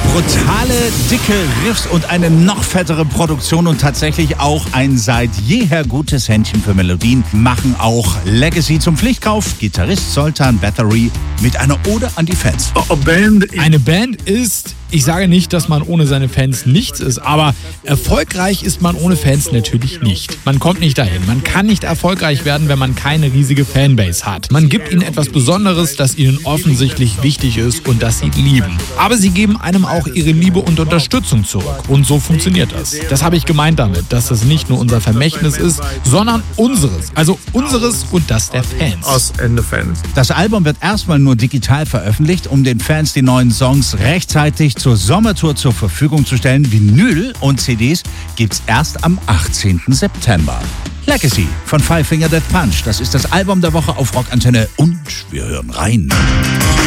Brutale, dicke Riffs und eine noch fettere Produktion und tatsächlich auch ein seit jeher gutes Händchen für Melodien machen auch Legacy zum Pflichtkauf. Gitarrist Zoltan Bathory mit einer Ode an die Fans. Eine Band ist, ich sage nicht, dass man ohne seine Fans nichts ist, aber erfolgreich ist man ohne Fans natürlich nicht. Man kommt nicht dahin. Man kann nicht erfolgreich werden, wenn man keine riesige Fanbase hat. Man gibt ihnen etwas Besonderes, das ihnen offensichtlich wichtig ist und das sie lieben. Aber sie geben einem auch ihre Liebe und Unterstützung zurück. Und so funktioniert das. Das habe ich gemeint damit, dass das nicht nur unser Vermächtnis ist, sondern unseres. Also unseres und das der Fans. Das Album wird erstmal nur digital veröffentlicht, um den Fans die neuen Songs rechtzeitig zur Sommertour zur Verfügung zu stellen. Vinyl und CDs gibt's erst am 18. September. Legacy von Five Finger Death Punch. Das ist das Album der Woche auf Rockantenne und wir hören rein.